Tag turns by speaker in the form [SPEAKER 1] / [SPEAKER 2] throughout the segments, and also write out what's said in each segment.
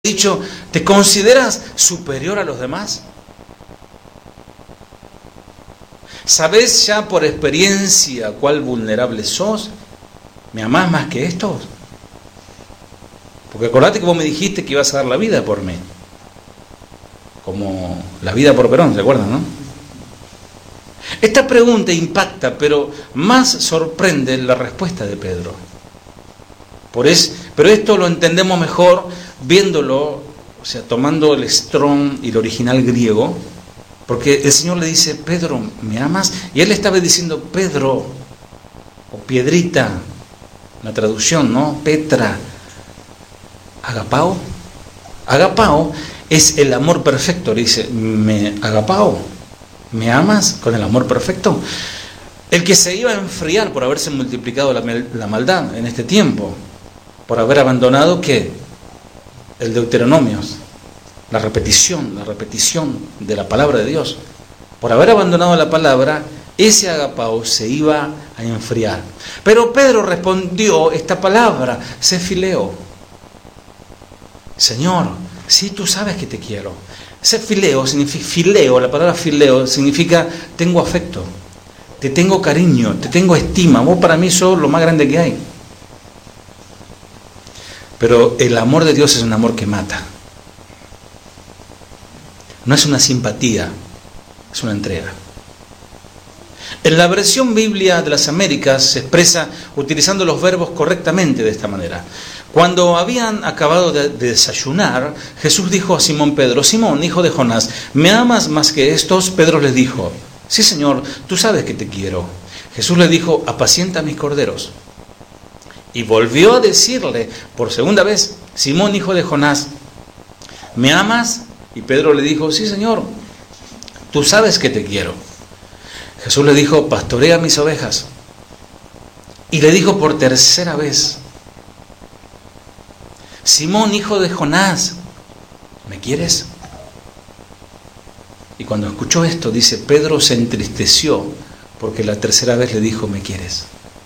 [SPEAKER 1] dicho, ¿te consideras superior a los demás? ¿Sabés ya por experiencia cuál vulnerable sos? ¿Me amás más que estos? Porque acordate que vos me dijiste que ibas a dar la vida por mí. Como la vida por Perón, ¿se acuerdan, no? Esta pregunta impacta, pero más sorprende la respuesta de Pedro. Pero esto lo entendemos mejor viéndolo, o sea, tomando el Strong y el original griego, porque el Señor le dice, Pedro, ¿me amas? Y él le estaba diciendo, Pedro, o piedrita, la traducción, ¿no? Petra, agapao. Agapao es el amor perfecto, le dice, agapao, ¿me amas con el amor perfecto? El que se iba a enfriar por haberse multiplicado la maldad en este tiempo, por haber abandonado, ¿qué? El Deuteronomios, la repetición de la palabra de Dios. Por haber abandonado la palabra, ese agapao se iba a enfriar. Pero Pedro respondió esta palabra, sefileo. Señor, sí, tú sabes que te quiero. Sefileo significa, fileo, la palabra fileo significa tengo afecto, te tengo cariño, te tengo estima, vos para mí sos lo más grande que hay. Pero el amor de Dios es un amor que mata. No es una simpatía, es una entrega. En la versión Biblia de las Américas se expresa utilizando los verbos correctamente de esta manera. Cuando habían acabado de desayunar, Jesús dijo a Simón Pedro, Simón, hijo de Jonás, ¿me amas más que estos? Pedro les dijo, sí, Señor, tú sabes que te quiero. Jesús le dijo, apacienta mis corderos. Y volvió a decirle por segunda vez, Simón, hijo de Jonás, ¿me amas? Y Pedro le dijo, sí, Señor, tú sabes que te quiero. Jesús le dijo, pastorea mis ovejas. Y le dijo por tercera vez, Simón, hijo de Jonás, ¿me quieres? Y cuando escuchó esto, dice, Pedro se entristeció porque la tercera vez le dijo, ¿me quieres?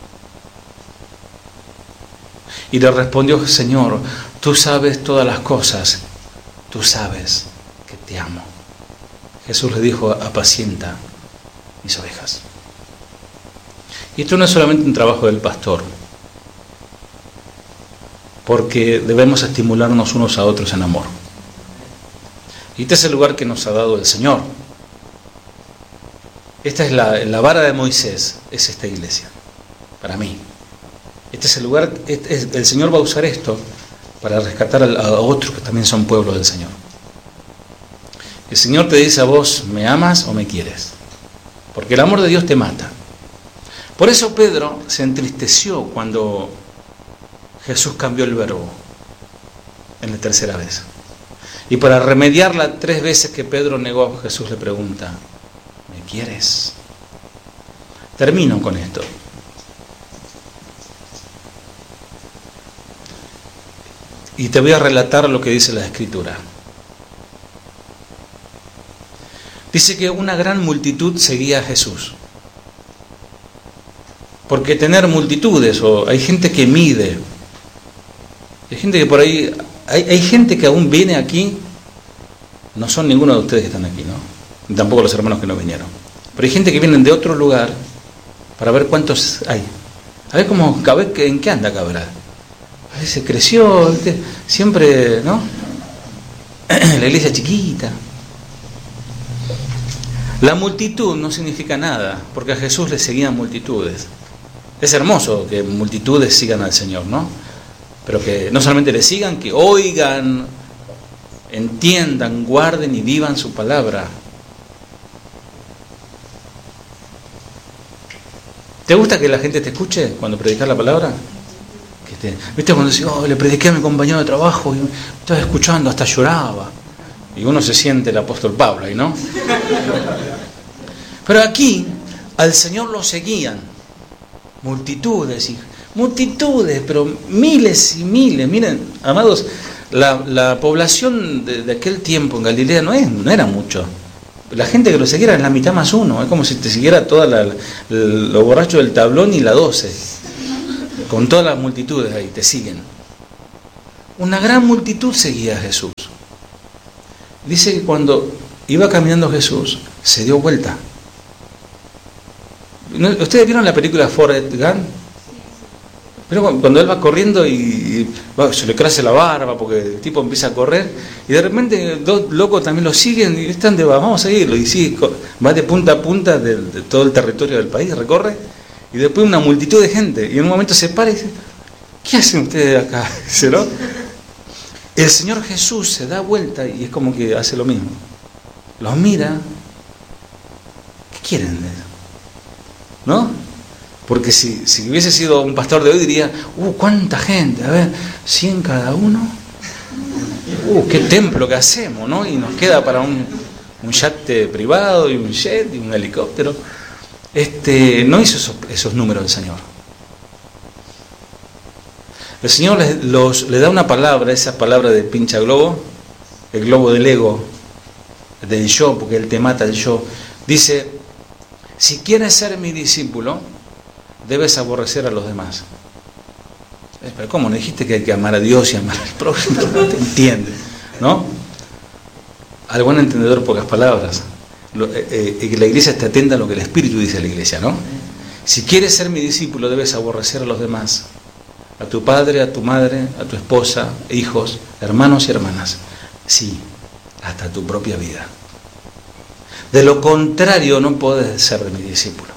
[SPEAKER 1] Y le respondió, Señor, tú sabes todas las cosas, tú sabes que te amo. Jesús le dijo, apacienta mis ovejas. Y esto no es solamente un trabajo del pastor, porque debemos estimularnos unos a otros en amor. Y este es el lugar que nos ha dado el Señor. Esta es la vara de Moisés, es esta iglesia, para mí. Este es el lugar, el Señor va a usar esto para rescatar a otros que también son pueblo del Señor. El Señor te dice a vos, ¿me amas o me quieres? Porque el amor de Dios te mata. Por eso Pedro se entristeció cuando Jesús cambió el verbo en la tercera vez. Y para remediar las 3 veces que Pedro negó, Jesús le pregunta, ¿me quieres? Termino con esto. Y te voy a relatar lo que dice la Escritura. Dice que una gran multitud seguía a Jesús. Porque tener multitudes, o hay gente que mide, hay gente que por ahí, hay gente que aún viene aquí, no son ninguno de ustedes que están aquí, ¿no? Ni tampoco los hermanos que no vinieron. Pero hay gente que vienen de otro lugar para ver cuántos hay. A ver cómo, en qué anda Cabral. A veces creció, siempre, ¿no? La iglesia chiquita. La multitud no significa nada, porque a Jesús le seguían multitudes. Es hermoso que multitudes sigan al Señor, ¿no? Pero que no solamente le sigan, que oigan, entiendan, guarden y vivan su palabra. ¿Te gusta que la gente te escuche cuando predicas la palabra? ¿Viste cuando decís, le prediqué a mi compañero de trabajo y estaba escuchando, hasta lloraba? Y uno se siente el apóstol Pablo ahí, ¿no? Pero aquí al Señor lo seguían multitudes, pero miles y miles. Miren, amados, la población de aquel tiempo en Galilea no era mucho. La gente que lo siguiera es la mitad más uno. Es como si te siguiera toda los borrachos del tablón y la 12. Con todas las multitudes ahí, te siguen. Una gran multitud seguía a Jesús. Dice que cuando iba caminando Jesús, se dio vuelta. ¿Ustedes vieron la película Forrest Gump? Pero cuando él va corriendo y se le crece la barba porque el tipo empieza a correr y de repente dos locos también lo siguen y están de vamos a seguirlo y sí, va de punta a punta de todo el territorio del país, recorre y después una multitud de gente y en un momento se para y dice, ¿qué hacen ustedes acá? ¿No? El Señor Jesús se da vuelta y es como que hace lo mismo, los mira, ¿qué quieren de eso? ¿No? Porque si hubiese sido un pastor de hoy diría, cuánta gente, a ver, 100 cada uno, qué templo que hacemos, ¿no? Y nos queda para un yate privado y un jet y un helicóptero. No hizo esos números el Señor. El Señor le da una palabra, esa palabra de pincha globo, el globo del ego, del yo, porque Él te mata el yo. Dice, si quieres ser mi discípulo, debes aborrecer a los demás. Pero ¿cómo? ¿No dijiste que hay que amar a Dios y amar al prójimo? No te entiende, ¿no? Al buen entendedor, pocas palabras. Que la iglesia esté atenta a lo que el Espíritu dice a la iglesia, ¿no? Si quieres ser mi discípulo, debes aborrecer a los demás. A tu padre, a tu madre, a tu esposa, hijos, hermanos y hermanas. Sí, hasta tu propia vida. De lo contrario, no puedes ser de mi discípulo.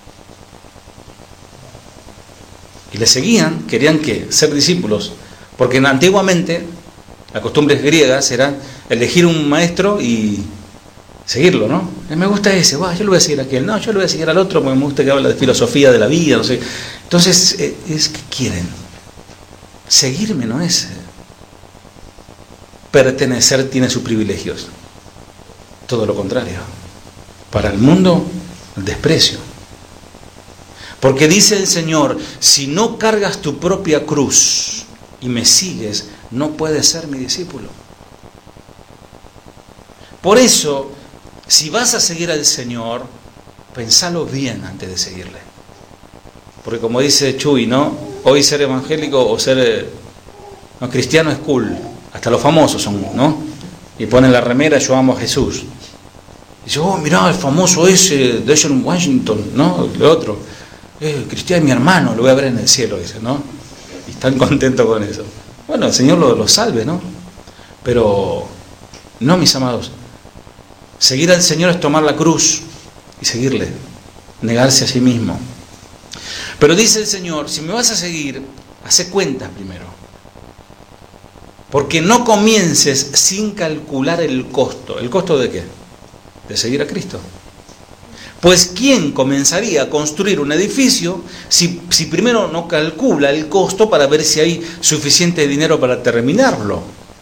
[SPEAKER 1] Y le seguían, querían que ser discípulos, porque antiguamente las costumbres griegas era elegir un maestro y seguirlo, ¿no? Me gusta ese, yo lo voy a seguir a aquel, no, yo lo voy a seguir al otro porque me gusta que habla de filosofía de la vida, no sé. Entonces, ¿qué quieren? Seguirme no es pertenecer, tiene sus privilegios. Todo lo contrario. Para el mundo, el desprecio. Porque dice el Señor, si no cargas tu propia cruz y me sigues, no puedes ser mi discípulo. Por eso, si vas a seguir al Señor, pensalo bien antes de seguirle. Porque como dice Chuy, ¿no? Hoy ser evangélico o ser cristiano es cool. Hasta los famosos son, ¿no? Y ponen la remera, yo amo a Jesús. Y dice, mirá, el famoso ese de John Washington, ¿no? El otro. Cristiano es mi hermano, lo voy a ver en el cielo, dice, ¿no? Y están contentos con eso. Bueno, el Señor lo salve, ¿no? Pero no, mis amados. Seguir al Señor es tomar la cruz y seguirle, negarse a sí mismo. Pero dice el Señor, si me vas a seguir, hace cuentas primero. Porque no comiences sin calcular el costo. ¿El costo de qué? De seguir a Cristo. Pues ¿quién comenzaría a construir un edificio si primero no calcula el costo para ver si hay suficiente dinero para terminarlo?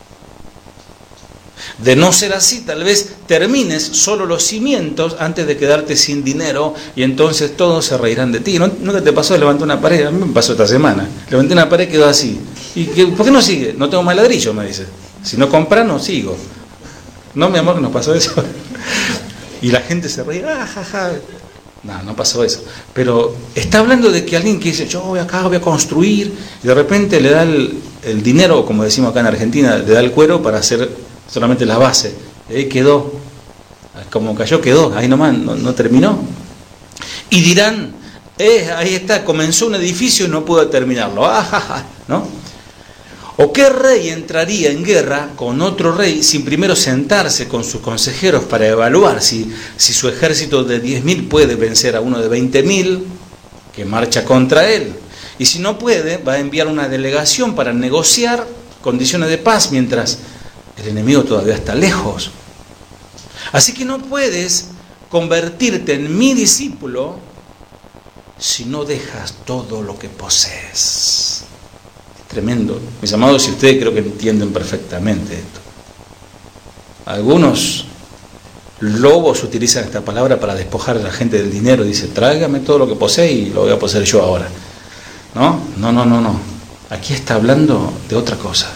[SPEAKER 1] De no ser así, tal vez termines solo los cimientos antes de quedarte sin dinero y entonces todos se reirán de ti. ¿Nunca te pasó de levantar una pared? A mí me pasó esta semana. Levanté una pared y quedó así. ¿Por qué no sigue? No tengo más ladrillo, me dice. Si no compras, no sigo. No, mi amor, nos pasó eso. Y la gente se reía, jaja. No pasó eso. Pero está hablando de que alguien que dice, yo voy acá, voy a construir, y de repente le da el dinero, como decimos acá en Argentina, le da el cuero para hacer solamente la base. Y ahí quedó. Como cayó, quedó. Ahí nomás, no terminó. Y dirán, ahí está, comenzó un edificio y no pudo terminarlo. ¿No? ¿O qué rey entraría en guerra con otro rey sin primero sentarse con sus consejeros para evaluar si su ejército de 10.000 puede vencer a uno de 20.000 que marcha contra él? Y si no puede, va a enviar una delegación para negociar condiciones de paz mientras el enemigo todavía está lejos. Así que no puedes convertirte en mi discípulo si no dejas todo lo que posees. Tremendo. Mis amados, si ustedes creo que entienden perfectamente esto. Algunos lobos utilizan esta palabra para despojar a la gente del dinero. Dice, tráigame todo lo que posee y lo voy a poseer yo ahora. No. Aquí está hablando de otra cosa.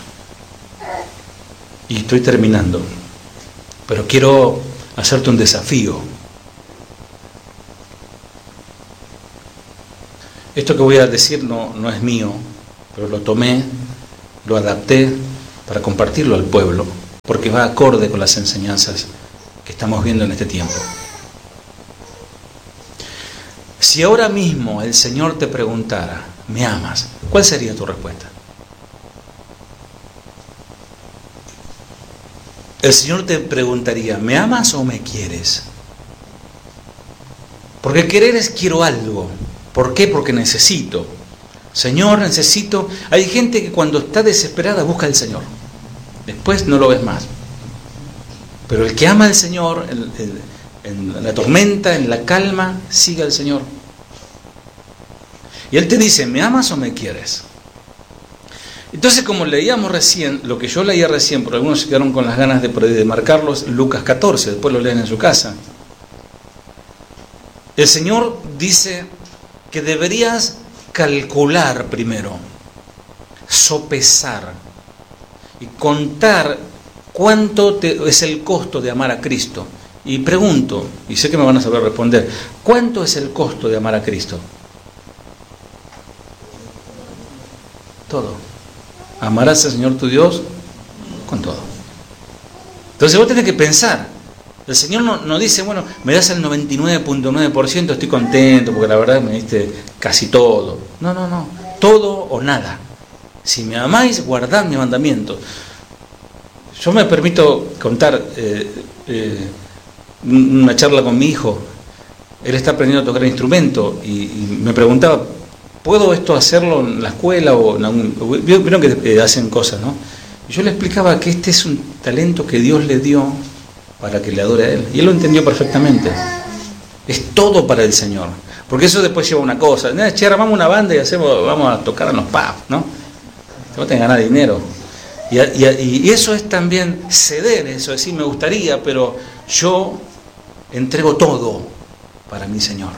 [SPEAKER 1] Y estoy terminando. Pero quiero hacerte un desafío. Esto que voy a decir no es mío, pero lo tomé, lo adapté para compartirlo al pueblo, porque va acorde con las enseñanzas que estamos viendo en este tiempo. Si ahora mismo el Señor te preguntara, ¿me amas?, ¿cuál sería tu respuesta? El Señor te preguntaría, ¿me amas o me quieres? Porque querer es quiero algo. ¿Por qué? Porque necesito. Señor, necesito. Hay gente que cuando está desesperada busca al Señor. Después no lo ves más. Pero el que ama al Señor, en la tormenta, en la calma, sigue al Señor. Y Él te dice, ¿me amas o me quieres? Entonces, como leíamos recién, lo que yo leía recién, porque algunos se quedaron con las ganas de marcarlos, Lucas 14, después lo leen en su casa. El Señor dice que deberías calcular primero, sopesar y contar cuánto es el costo de amar a Cristo. Y pregunto, y sé que me van a saber responder, ¿cuánto es el costo de amar a Cristo? Todo. Amarás al Señor tu Dios con todo. Entonces vos tenés que pensar. El Señor no dice, bueno, me das el 99.9%, estoy contento porque la verdad me diste casi todo. No. Todo o nada. Si me amáis, guardad mis mandamientos. Yo me permito contar una charla con mi hijo. Él está aprendiendo a tocar el instrumento y me preguntaba, ¿puedo esto hacerlo en la escuela o en algún... Vieron que hacen cosas, ¿no? Y yo le explicaba que este es un talento que Dios le dio para que le adore a Él. Y Él lo entendió perfectamente. Es todo para el Señor. Porque eso después lleva una cosa. Che, armamos una banda y vamos a tocar en los pubs, ¿no? Vos tenés que ganar dinero. Y eso es también ceder, eso es decir, me gustaría, pero yo entrego todo para mi Señor.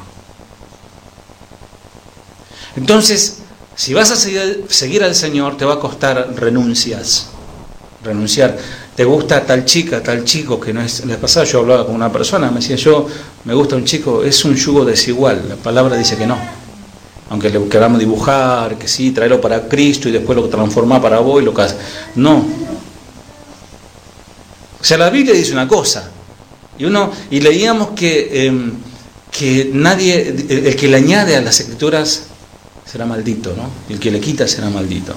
[SPEAKER 1] Entonces, si vas a seguir al Señor, te va a costar renunciar. Te gusta tal chica, tal chico, que no es... En el pasado yo hablaba con una persona, me decía, me gusta un chico, es un yugo desigual. La palabra dice que no. Aunque le queramos dibujar, que sí, traerlo para Cristo y después lo transformar para vos y lo que hace. No. O sea, la Biblia dice una cosa. Y leíamos que nadie, el que le añade a las Escrituras será maldito, ¿no? Y el que le quita será maldito.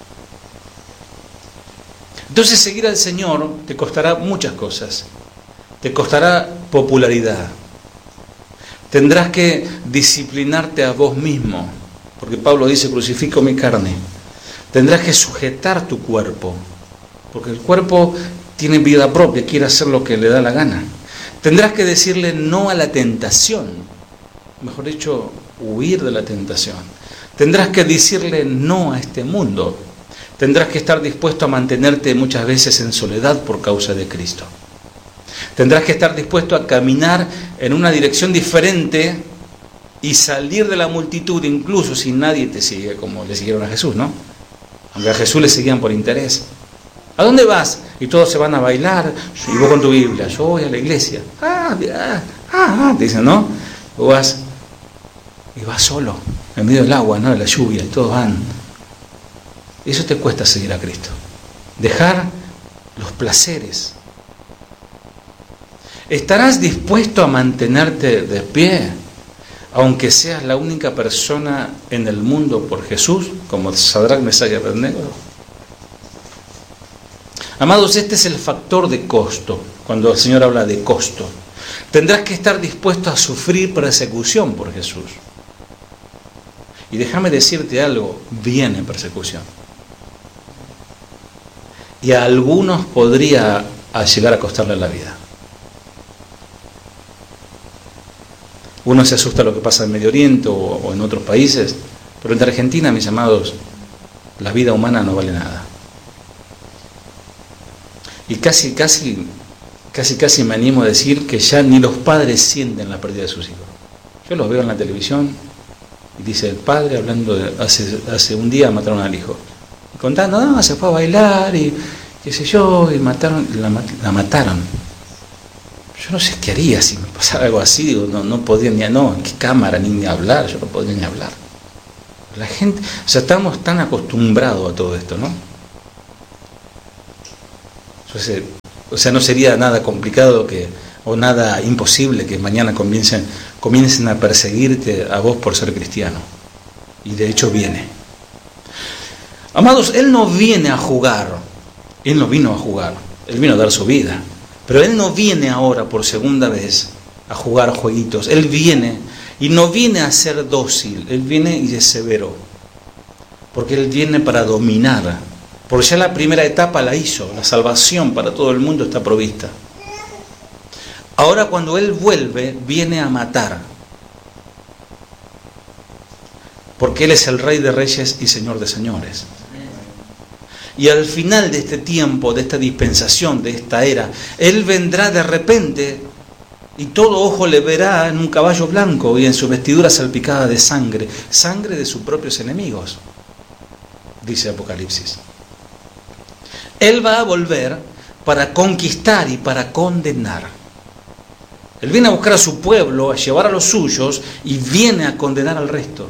[SPEAKER 1] Entonces seguir al Señor te costará muchas cosas. Te costará popularidad. Tendrás que disciplinarte a vos mismo, porque Pablo dice, crucifico mi carne. Tendrás que sujetar tu cuerpo, porque el cuerpo tiene vida propia, quiere hacer lo que le da la gana. Tendrás que decirle no a la tentación, mejor dicho, huir de la tentación. Tendrás que decirle no a este mundo. Tendrás que estar dispuesto a mantenerte muchas veces en soledad por causa de Cristo. Tendrás que estar dispuesto a caminar en una dirección diferente y salir de la multitud, incluso si nadie te sigue, como le siguieron a Jesús, ¿no? Aunque a Jesús le seguían por interés. ¿A dónde vas? Y todos se van a bailar, y vos con tu Biblia, yo voy a la iglesia. Te dicen, ¿no? Vos vas, y vas solo, en medio del agua, ¿no? De la lluvia, y todos van. Eso te cuesta seguir a Cristo. Dejar los placeres. ¿Estarás dispuesto a mantenerte de pie, aunque seas la única persona en el mundo por Jesús, como Sadrach, Mesach y Abednego? Amados, este es el factor de costo, cuando el Señor habla de costo. Tendrás que estar dispuesto a sufrir persecución por Jesús. Y déjame decirte algo, viene persecución. Y a algunos podría llegar a costarle la vida. Uno se asusta lo que pasa en Medio Oriente o en otros países, pero en Argentina, mis amados, la vida humana no vale nada. Y casi me animo a decir que ya ni los padres sienten la pérdida de sus hijos. Yo los veo en la televisión y dice el padre hablando de hace un día mataron al hijo. Y contando, se fue a bailar y qué sé yo, y la mataron. Yo no sé qué haría si me pasara algo así, digo, no podría en qué cámara ni hablar, yo no podría ni hablar. La gente, o sea, estamos tan acostumbrados a todo esto, ¿no? Entonces, o sea, no sería nada complicado o nada imposible que mañana comiencen a perseguirte a vos por ser cristiano. Y de hecho viene. Amados, Él no viene a jugar. Él no vino a jugar. Él vino a dar su vida. Pero Él no viene ahora por segunda vez a jugar jueguitos. Él viene y no viene a ser dócil. Él viene y es severo. Porque Él viene para dominar. Porque ya la primera etapa la hizo. La salvación para todo el mundo está provista. Ahora cuando Él vuelve, viene a matar. Porque Él es el Rey de Reyes y Señor de Señores. Y al final de este tiempo, de esta dispensación, de esta era, Él vendrá de repente y todo ojo le verá en un caballo blanco y en su vestidura salpicada de sangre, sangre de sus propios enemigos, dice Apocalipsis. Él va a volver para conquistar y para condenar. Él viene a buscar a su pueblo, a llevar a los suyos y viene a condenar al resto.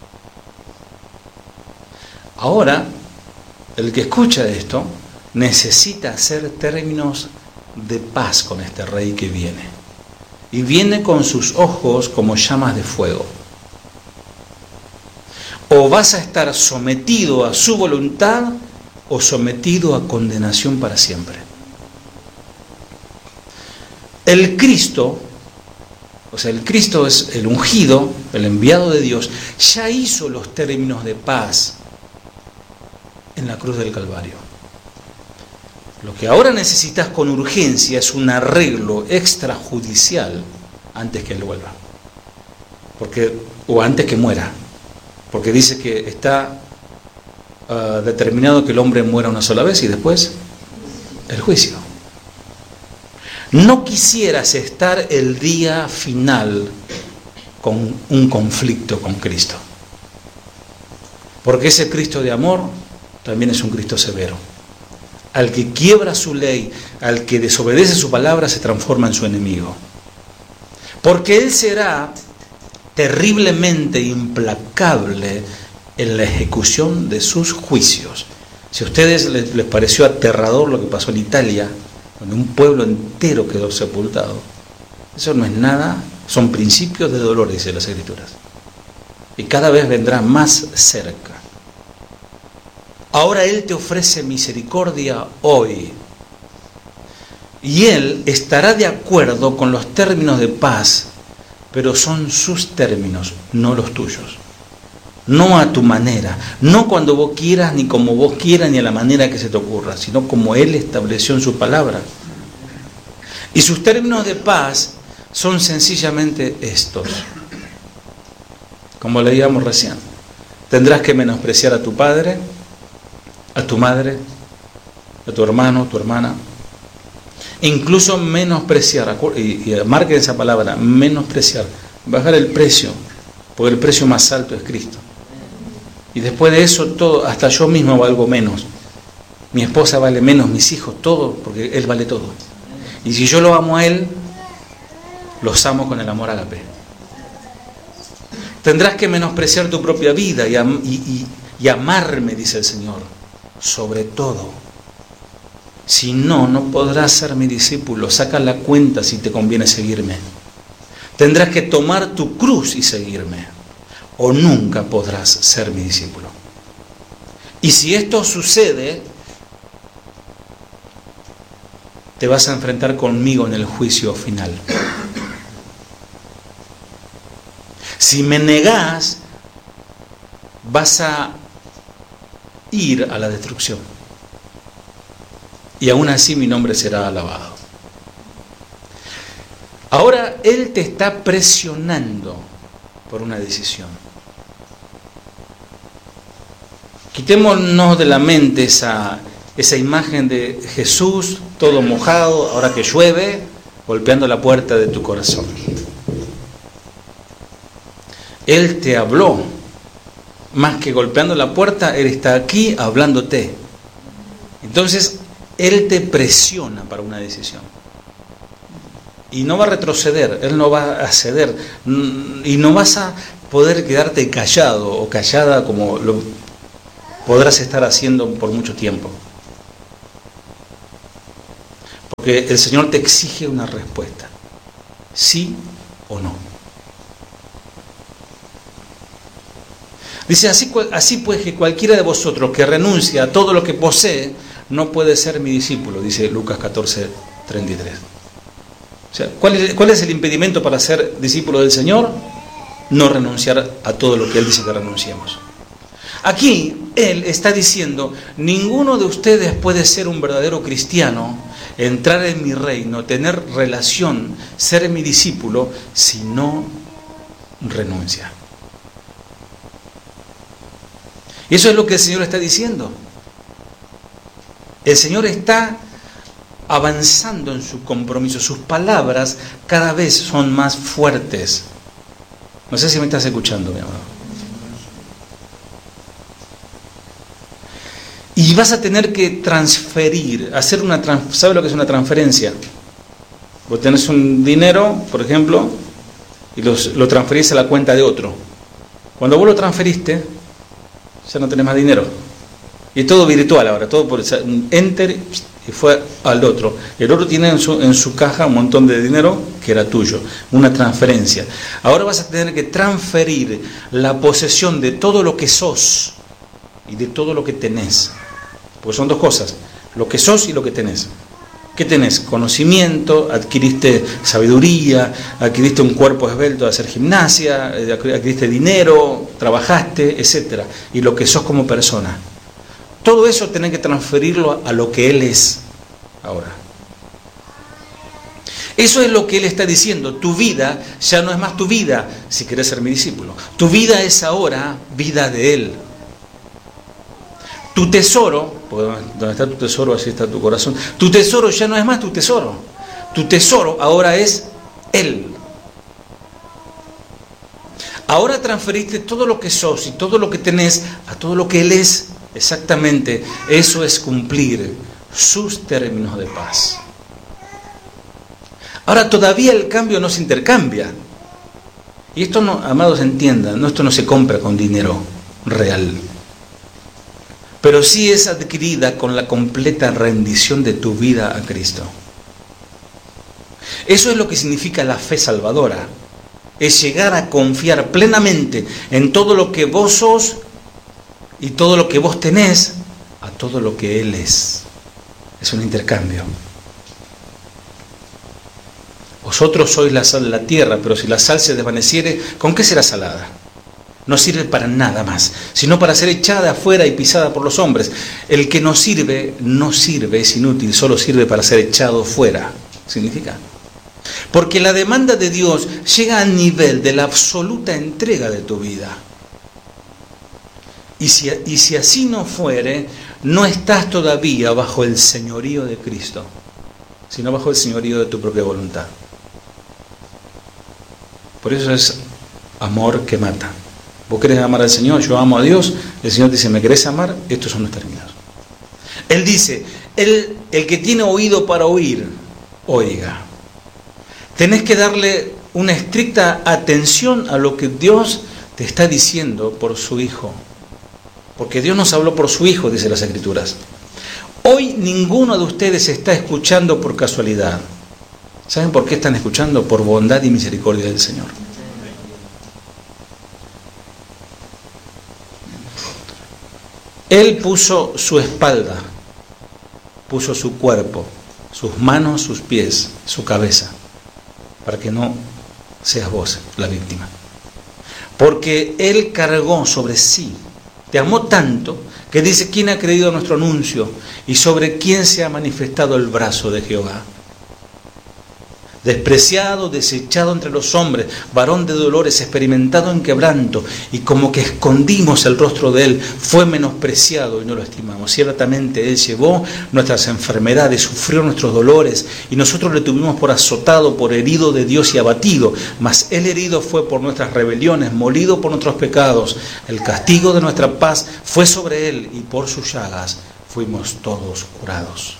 [SPEAKER 1] Ahora, el que escucha esto necesita hacer términos de paz con este rey que viene. Y viene con sus ojos como llamas de fuego. O vas a estar sometido a su voluntad o sometido a condenación para siempre. El Cristo, o sea, el Cristo es el ungido, el enviado de Dios, ya hizo los términos de paz en la cruz del Calvario. Lo que ahora necesitas con urgencia es un arreglo extrajudicial antes que Él vuelva. O antes que muera. Porque dice que está determinado que el hombre muera una sola vez y después el juicio. No quisieras estar el día final con un conflicto con Cristo. Porque ese Cristo de amor también es un Cristo severo. Al que quiebra su ley, al que desobedece su palabra, se transforma en su enemigo. Porque Él será terriblemente implacable en la ejecución de sus juicios. Si a ustedes les pareció aterrador lo que pasó en Italia, donde un pueblo entero quedó sepultado, eso no es nada, son principios de dolor, dice las Escrituras. Y cada vez vendrá más cerca. Ahora Él te ofrece misericordia hoy. Y Él estará de acuerdo con los términos de paz, pero son sus términos, no los tuyos. No a tu manera, no cuando vos quieras, ni como vos quieras, ni a la manera que se te ocurra, sino como Él estableció en su palabra. Y sus términos de paz son sencillamente estos. Como leíamos recién, tendrás que menospreciar a tu padre, a tu madre, a tu hermano, tu hermana, incluso menospreciar, y marquen esa palabra, menospreciar, bajar el precio, porque el precio más alto es Cristo. Y después de eso, todo, hasta yo mismo valgo menos, mi esposa vale menos, mis hijos, todo, porque Él vale todo. Y si yo lo amo a Él, los amo con el amor ágape. Tendrás que menospreciar tu propia vida y amarme, dice el Señor, sobre todo. Si no, no podrás ser mi discípulo. Saca la cuenta si te conviene seguirme. Tendrás que tomar tu cruz y seguirme, o nunca podrás ser mi discípulo. Y si esto sucede, te vas a enfrentar conmigo en el juicio final. Si me negás, vas a ir a la destrucción. Y aún así mi nombre será alabado. Ahora Él te está presionando por una decisión. Quitémonos de la mente esa imagen de Jesús todo mojado, ahora que llueve, golpeando la puerta de tu corazón. Él te habló, más que golpeando la puerta, Él está aquí hablándote. Entonces, Él te presiona para una decisión. Y no va a retroceder, Él no va a ceder. Y no vas a poder quedarte callado o callada como lo podrás estar haciendo por mucho tiempo. Porque el Señor te exige una respuesta. ¿Sí o no? Dice, así pues que cualquiera de vosotros que renuncia a todo lo que posee, no puede ser mi discípulo, dice Lucas 14:33. O sea, ¿cuál es el impedimento para ser discípulo del Señor? No renunciar a todo lo que Él dice que renunciemos. Aquí Él está diciendo, ninguno de ustedes puede ser un verdadero cristiano, entrar en mi reino, tener relación, ser mi discípulo, si no renuncia. Y eso es lo que el Señor está diciendo. El Señor está avanzando en su compromiso. Sus palabras cada vez son más fuertes. No sé si me estás escuchando, mi amado. Y vas a tener que transferir, ¿sabe lo que es una transferencia? Vos tenés un dinero, por ejemplo, y lo transferís a la cuenta de otro. Cuando vos lo transferiste, ya no tenés más dinero. Y es todo virtual ahora, todo por un enter y fue al otro. El otro tiene en su caja un montón de dinero que era tuyo, una transferencia. Ahora vas a tener que transferir la posesión de todo lo que sos y de todo lo que tenés. Porque son dos cosas, lo que sos y lo que tenés. ¿Qué tenés? Conocimiento, adquiriste sabiduría, adquiriste un cuerpo esbelto de hacer gimnasia, adquiriste dinero, trabajaste, etc. Y lo que sos como persona. Todo eso tenés que transferirlo a lo que Él es ahora. Eso es lo que Él está diciendo. Tu vida ya no es más tu vida si querés ser mi discípulo. Tu vida es ahora vida de Él. Tu tesoro, porque donde está tu tesoro, así está tu corazón. Tu tesoro ya no es más tu tesoro. Tu tesoro ahora es Él. Ahora transferiste todo lo que sos y todo lo que tenés a todo lo que Él es. Exactamente, eso es cumplir sus términos de paz. Ahora todavía el cambio no se intercambia. Y esto, no, amados, entiendan, esto no se compra con dinero real. Pero sí es adquirida con la completa rendición de tu vida a Cristo. Eso es lo que significa la fe salvadora. Es llegar a confiar plenamente en todo lo que vos sos y todo lo que vos tenés a todo lo que Él es. Es un intercambio. Vosotros sois la sal de la tierra, pero si la sal se desvaneciere, ¿con qué será salada? No sirve para nada más, sino para ser echada afuera y pisada por los hombres. El que no sirve, es inútil, solo sirve para ser echado fuera. ¿Significa? Porque la demanda de Dios llega al nivel de la absoluta entrega de tu vida. Y si así no fuere, no estás todavía bajo el señorío de Cristo, sino bajo el señorío de tu propia voluntad. Por eso es amor que mata. Vos querés amar al Señor, yo amo a Dios, el Señor dice, ¿me querés amar? Estos son los términos. Él dice, el que tiene oído para oír, oiga. Tenés que darle una estricta atención a lo que Dios te está diciendo por su Hijo. Porque Dios nos habló por su Hijo, dice las Escrituras. Hoy ninguno de ustedes está escuchando por casualidad. ¿Saben por qué están escuchando? Por bondad y misericordia del Señor. Él puso su espalda, puso su cuerpo, sus manos, sus pies, su cabeza, para que no seas vos la víctima. Porque Él cargó sobre sí, te amó tanto, que dice, ¿quién ha creído a nuestro anuncio? Y sobre quién se ha manifestado el brazo de Jehová. Despreciado, desechado entre los hombres, varón de dolores, experimentado en quebranto, y como que escondimos el rostro de Él, fue menospreciado y no lo estimamos. Ciertamente Él llevó nuestras enfermedades, sufrió nuestros dolores, y nosotros le tuvimos por azotado, por herido de Dios y abatido. Mas Él herido fue por nuestras rebeliones, molido por nuestros pecados. El castigo de nuestra paz fue sobre Él, y por sus llagas fuimos todos curados.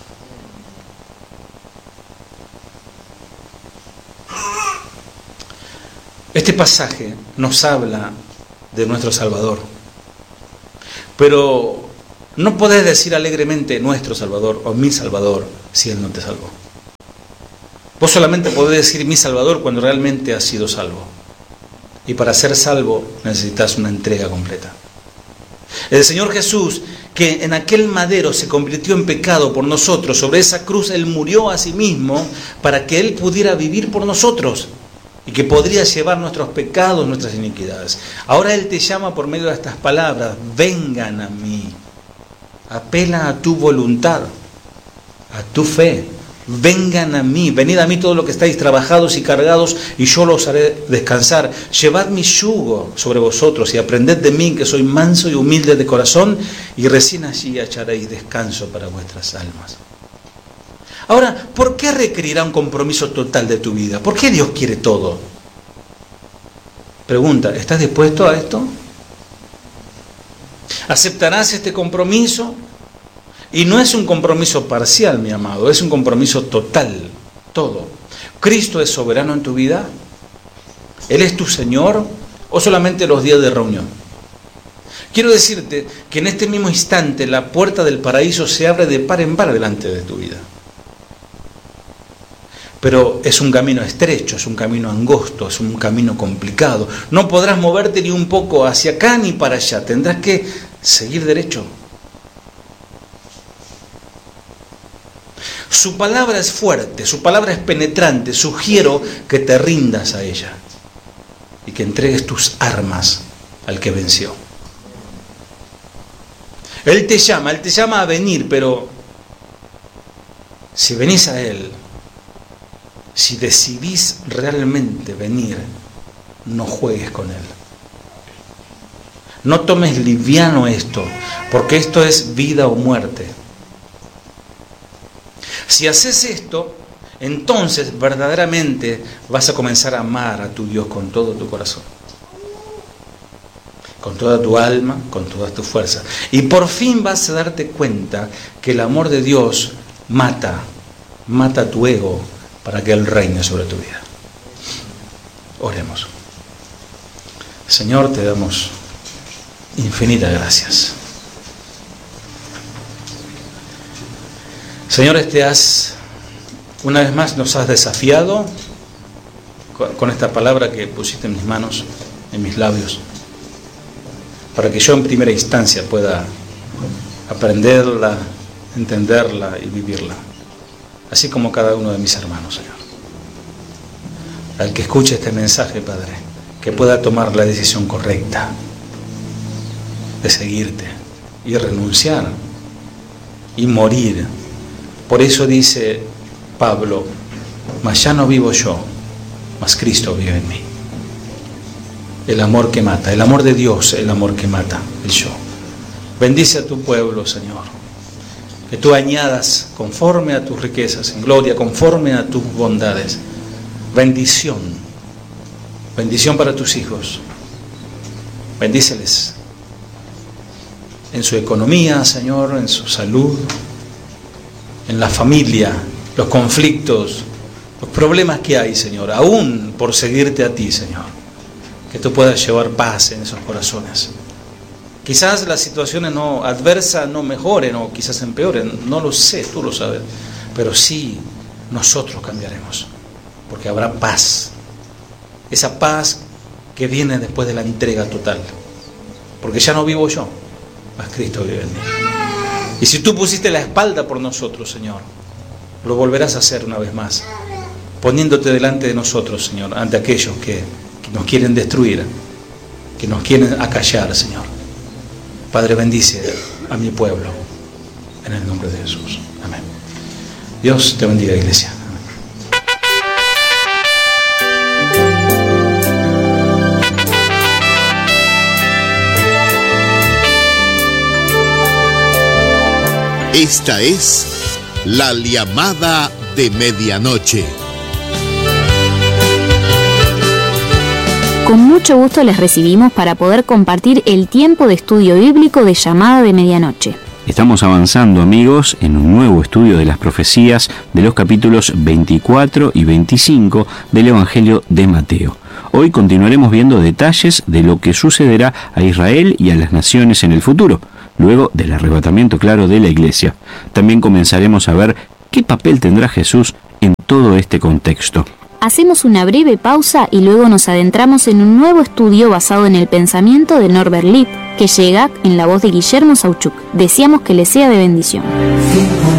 [SPEAKER 1] Este pasaje nos habla de nuestro Salvador, pero no podés decir alegremente nuestro Salvador o mi Salvador si Él no te salvó. Vos solamente podés decir mi Salvador cuando realmente has sido salvo. Y para ser salvo necesitas una entrega completa. El Señor Jesús, que en aquel madero se convirtió en pecado por nosotros, sobre esa cruz Él murió a sí mismo para que Él pudiera vivir por nosotros y que podría llevar nuestros pecados, nuestras iniquidades. Ahora Él te llama por medio de estas palabras: vengan a mí. Apela a tu voluntad, a tu fe. Vengan a mí, venid a mí todos los que estáis trabajados y cargados, y yo los haré descansar. Llevad mi yugo sobre vosotros y aprended de mí, que soy manso y humilde de corazón, y recién allí hallaréis descanso para vuestras almas. Ahora, ¿por qué requerirá un compromiso total de tu vida? ¿Por qué Dios quiere todo? Pregunta, ¿estás dispuesto a esto? ¿Aceptarás este compromiso? Y no es un compromiso parcial, mi amado, es un compromiso total, todo. ¿Cristo es soberano en tu vida? ¿Él es tu Señor o solamente los días de reunión? Quiero decirte que en este mismo instante la puerta del paraíso se abre de par en par delante de tu vida. Pero es un camino estrecho, es un camino angosto, es un camino complicado. No podrás moverte ni un poco hacia acá ni para allá, tendrás que seguir derecho. Su palabra es fuerte, su palabra es penetrante. Sugiero que te rindas a ella y que entregues tus armas al que venció. Él te llama a venir, pero si venís a Él, si decidís realmente venir, no juegues con Él. No tomes liviano esto, porque esto es vida o muerte. Si haces esto, entonces verdaderamente vas a comenzar a amar a tu Dios con todo tu corazón, con toda tu alma, con toda tu fuerza. Y por fin vas a darte cuenta que el amor de Dios mata tu ego para que Él reine sobre tu vida. Oremos. Señor, te damos infinitas gracias. Señor, una vez más nos has desafiado con esta palabra que pusiste en mis manos, en mis labios, para que yo en primera instancia pueda aprenderla, entenderla y vivirla, así como cada uno de mis hermanos, Señor. Al que escuche este mensaje, Padre, que pueda tomar la decisión correcta de seguirte y renunciar y morir. Por eso dice Pablo: mas ya no vivo yo, mas Cristo vive en mí. El amor que mata, el amor de Dios, el amor que mata el yo. Bendice a tu pueblo, Señor. Que tú añadas conforme a tus riquezas en gloria, conforme a tus bondades. Bendición. Bendición para tus hijos. Bendíceles en su economía, Señor, en su salud, en la familia, los conflictos, los problemas que hay, Señor, aún por seguirte a ti, Señor. Que tú puedas llevar paz en esos corazones. Quizás las situaciones adversas no mejoren o quizás empeoren, no lo sé, tú lo sabes, pero sí nosotros cambiaremos, porque habrá paz, esa paz que viene después de la entrega total, porque ya no vivo yo, mas Cristo vive en mí. Y si tú pusiste la espalda por nosotros, Señor, lo volverás a hacer una vez más, poniéndote delante de nosotros, Señor, ante aquellos que nos quieren destruir, que nos quieren acallar, Señor. Padre, bendice a mi pueblo, en el nombre de Jesús. Amén. Dios te bendiga, iglesia.
[SPEAKER 2] Esta es la llamada de medianoche.
[SPEAKER 3] Con mucho gusto les recibimos para poder compartir el tiempo de estudio bíblico de Llamada de Medianoche.
[SPEAKER 4] Estamos avanzando, amigos, en un nuevo estudio de las profecías de los capítulos 24 y 25 del Evangelio de Mateo. Hoy continuaremos viendo detalles de lo que sucederá a Israel y a las naciones en el futuro, luego del arrebatamiento, claro, de la iglesia. También comenzaremos a ver qué papel tendrá Jesús en todo este contexto.
[SPEAKER 3] Hacemos una breve pausa y luego nos adentramos en un nuevo estudio basado en el pensamiento de Norbert Lipp, que llega en la voz de Guillermo Sauchuk. Deseamos que les sea de bendición.